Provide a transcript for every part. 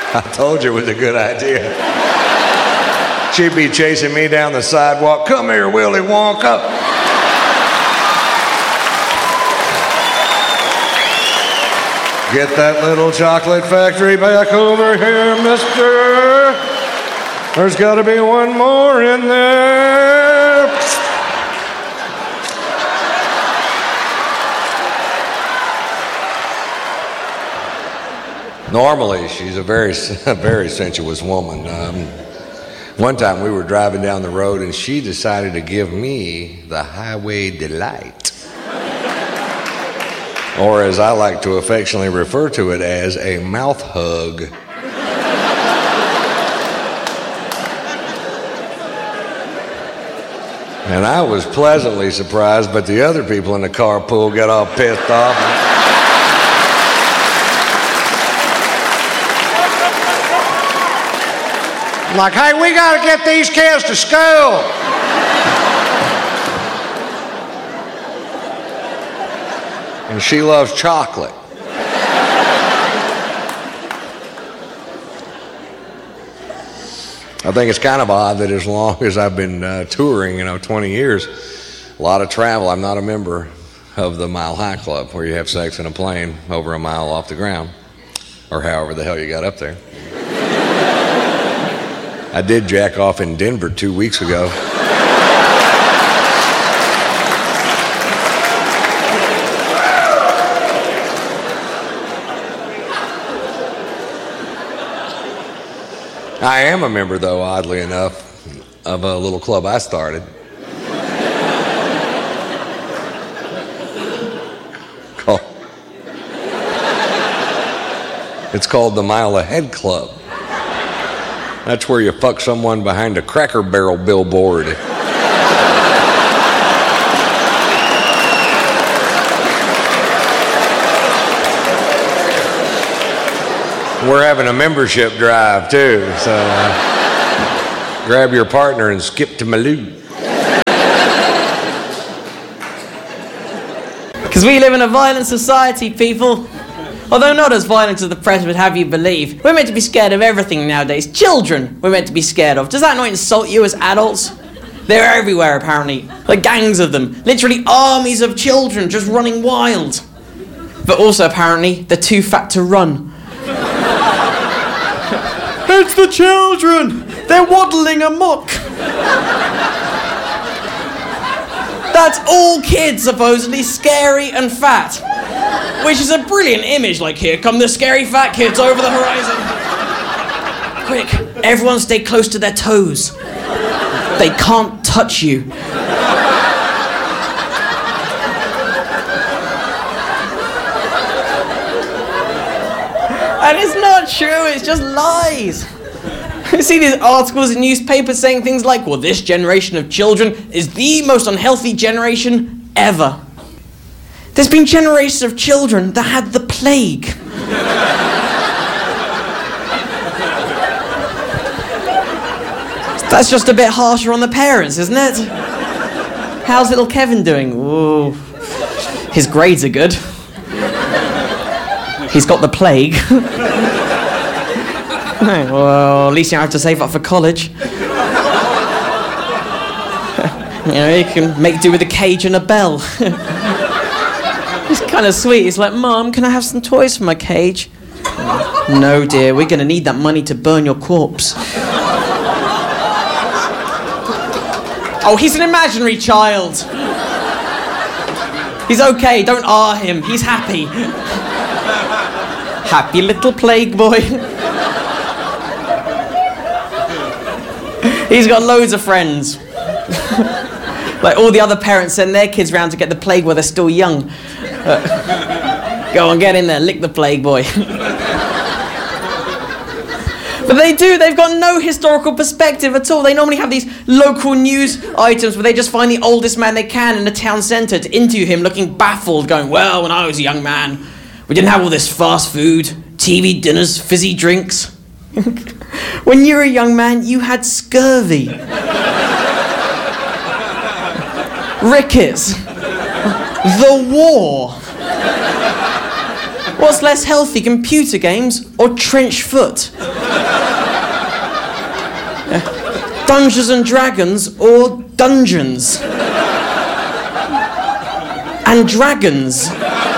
I told you it was a good idea. She'd be chasing me down the sidewalk. Come here, Willy Wonka. Get that little chocolate factory back over here, mister. There's got to be one more in there. Normally, she's a very sensuous woman. One time we were driving down the road and she decided to give me the highway delight. Or as I like to affectionately refer to it as a mouth hug. And I was pleasantly surprised, but the other people in the carpool got all pissed off. I'm like, hey, we gotta get these kids to school. And she loves chocolate. I think it's kind of odd that as long as I've been touring, 20 years, a lot of travel, I'm not a member of the Mile High Club, where you have sex in a plane over a mile off the ground, or however the hell you got up there. I did jack off in Denver 2 weeks ago. I am a member, though, oddly enough, of a little club I started. It's called the Mile Ahead Club. That's where you fuck someone behind a Cracker Barrel billboard. We're having a membership drive, too, so grab your partner and skip to Malou. Because we live in a violent society, people. Although not as violent as the press would have you believe. We're meant to be scared of everything nowadays. Children we're meant to be scared of. Does that not insult you as adults? They're everywhere, apparently. Like gangs of them. Literally armies of children just running wild. But also, apparently, they're too fat to run. It's the children! They're waddling amok! That's all kids, supposedly, scary and fat. Which is a brilliant image, like, here come the scary fat kids over the horizon. Quick, everyone stay close to their toes. They can't touch you. And it's not true, it's just lies. You see these articles in newspapers saying things like, well, this generation of children is the most unhealthy generation ever. There's been generations of children that had the plague. That's just a bit harsher on the parents, isn't it? How's little Kevin doing? Ooh, his grades are good. He's got the plague. Well, at least you don't have to save up for college. You can make do with a cage and a bell. It's kind of sweet. He's like, Mom, can I have some toys for my cage? No, dear, we're going to need that money to burn your corpse. Oh, he's an imaginary child. He's okay, don't him. He's happy. Happy little plague boy. He's got loads of friends. Like all the other parents send their kids round to get the plague while they're still young. Go on, get in there, lick the plague boy. But they've got no historical perspective at all. They normally have these local news items where they just find the oldest man they can in the town centre to interview him looking baffled, going, well, when I was a young man, we didn't have all this fast food, TV dinners, fizzy drinks. When you were a young man, you had scurvy. Rickets. The war. What's less healthy, computer games or trench foot? Dungeons and Dragons or dungeons? And dragons.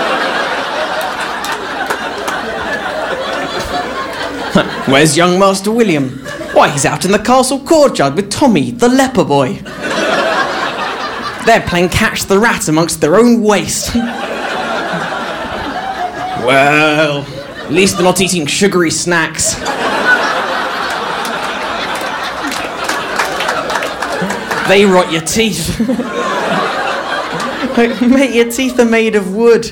Where's young Master William? Why, he's out in the castle courtyard with Tommy, the leper boy. They're playing catch the rat amongst their own waste. Well, at least they're not eating sugary snacks. They rot your teeth. Mate, your teeth are made of wood.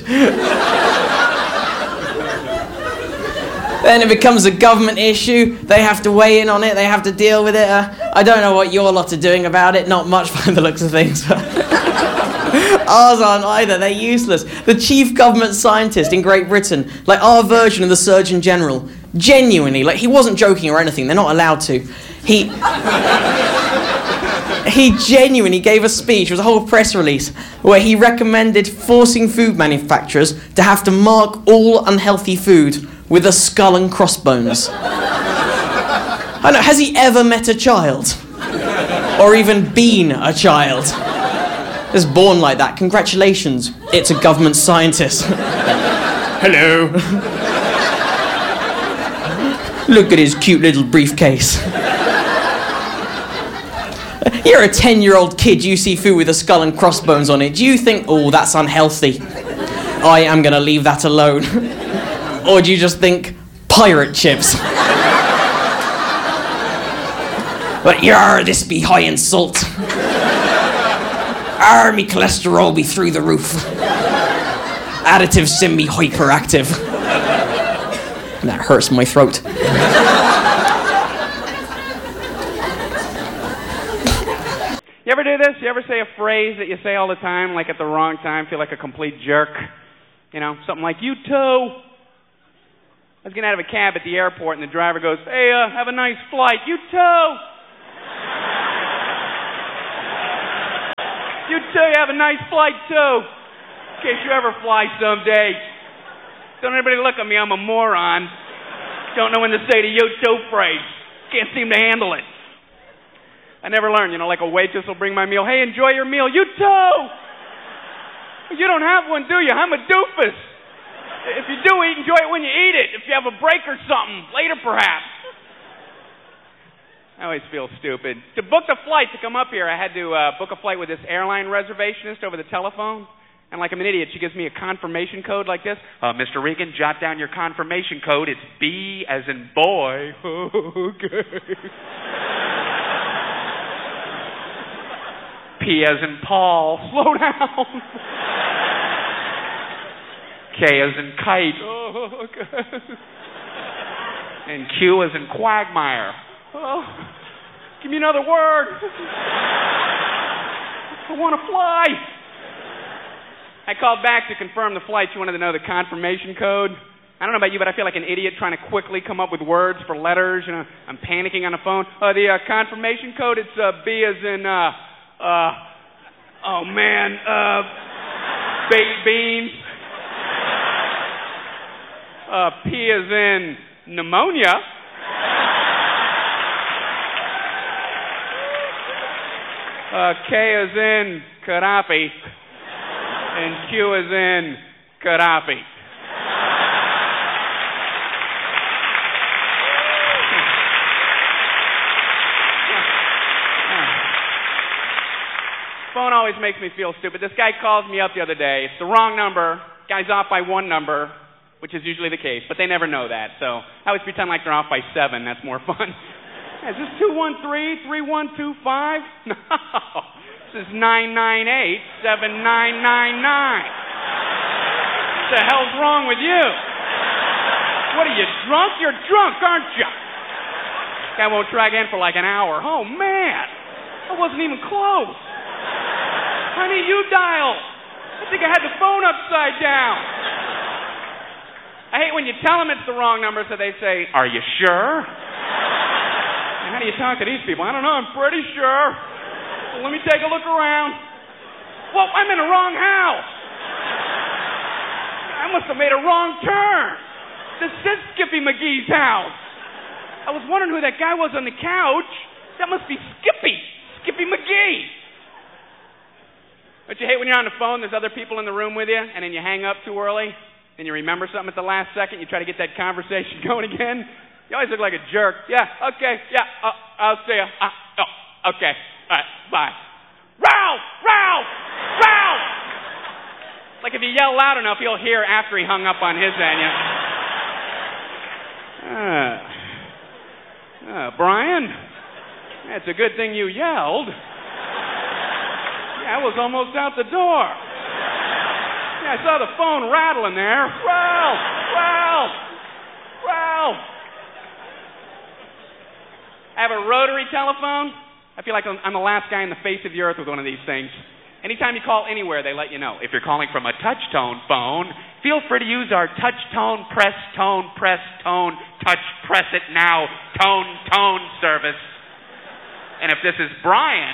Then it becomes a government issue. They have to weigh in on it. They have to deal with it. I don't know what your lot are doing about it. Not much by the looks of things. Ours aren't either. They're useless. The chief government scientist in Great Britain, like our version of the Surgeon General, genuinely, like he wasn't joking or anything. They're not allowed to. He genuinely gave a speech, it was a whole press release, where he recommended forcing food manufacturers to have to mark all unhealthy food with a skull and crossbones. I know, has he ever met a child? Or even been a child? Just born like that. Congratulations, it's a government scientist. Hello. Look at his cute little briefcase. You're a 10-year-old kid, you see food with a skull and crossbones on it. Do you think, oh, that's unhealthy? I am going to leave that alone. Or do you just think, pirate chips? But yar, this be high in salt. Me cholesterol be through the roof. Additives send me hyperactive. That hurts my throat. You ever do this? You ever say a phrase that you say all the time, like at the wrong time, feel like a complete jerk? You know, something like, you too. I was getting out of a cab at the airport, and the driver goes, hey, have a nice flight. You too. You too, you have a nice flight too. In case you ever fly someday. Don't everybody look at me, I'm a moron. Don't know when to say the you too phrase. Can't seem to handle it. I never learned, you know, like a waitress will bring my meal. Hey, enjoy your meal. You too! You don't have one, do you? I'm a doofus. If you do eat, enjoy it when you eat it. If you have a break or something, later perhaps. I always feel stupid. To book the flight to come up here, I had to book a flight with this airline reservationist over the telephone. And like I'm an idiot, she gives me a confirmation code like this. Mr. Regan, jot down your confirmation code. It's B as in boy. Okay. P as in Paul. Slow down. K as in kite. Oh, okay. And Q as in quagmire. Oh, give me another word. I want to fly. I called back to confirm the flight. She wanted to know the confirmation code. I don't know about you, but I feel like an idiot trying to quickly come up with words for letters. You know, I'm panicking on the phone. The confirmation code, it's B as in, oh man, baked beans. P as in pneumonia. K as in Gaddafi. And Q as in Gaddafi. Phone always makes me feel stupid. This guy calls me up the other day. It's the wrong number. Guy's off by one number, which is usually the case, but they never know that. So I always pretend like they're off by 7. That's more fun. Is this 213-3125? No. This is 998-7999. What the hell's wrong with you? What are you, drunk? You're drunk, aren't you? Guy won't try again for like an hour. Oh, man. I wasn't even close. Honey, you dial. I think I had the phone upside down. I hate when you tell them it's the wrong number, so they say, are you sure? And how do you talk to these people? I don't know, I'm pretty sure. Well, let me take a look around. Well, I'm in the wrong house. I'm I must have made a wrong turn. This is Skippy McGee's house. I was wondering who that guy was on the couch. That must be Skippy McGee. Don't you hate when you're on the phone, there's other people in the room with you, and then you hang up too early, and you remember something at the last second, you try to get that conversation going again? You always look like a jerk. Yeah, okay, yeah, I'll see you. Okay, all right, bye. Ralph! Like if you yell loud enough, he'll hear after he hung up on his end. Brian, it's a good thing you yelled. Yeah, I was almost out the door. Yeah, I saw the phone rattling there. Ralph! I have a rotary telephone. I feel like I'm the last guy on the face of the earth with one of these things. Anytime you call anywhere, they let you know. If you're calling from a touch tone phone, feel free to use our touch tone, press tone, touch, press it now, tone service. And if this is Brian,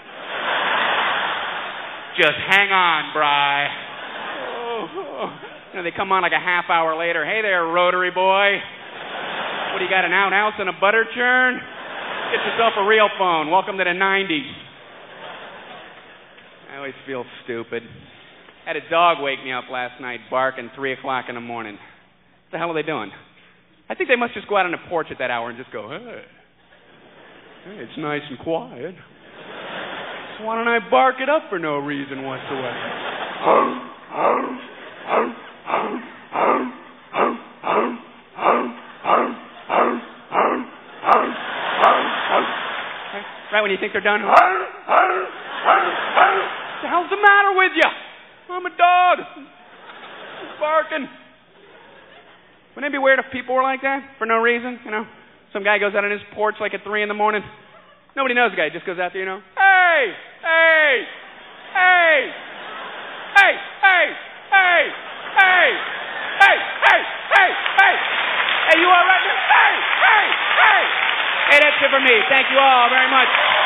just hang on, Bri. They come on like a half hour later. Hey there, rotary boy. What, do you got an outhouse and a butter churn? Get yourself a real phone. Welcome to the 90s. I always feel stupid. I had a dog wake me up last night barking 3 o'clock in the morning. What the hell are they doing? I think they must just go out on the porch at that hour and just go, hey, it's nice and quiet. So why don't I bark it up for no reason whatsoever? Right when you think they're done. What the hell's the matter with you? I'm a dog. I'm barking. Wouldn't it be weird if people were like that for no reason? You know, some guy goes out on his porch like at 3 in the morning. Nobody knows the guy. He just goes out there, you know. Hey! Hey, you all right? Hey! Hey, that's it for me. Thank you all very much.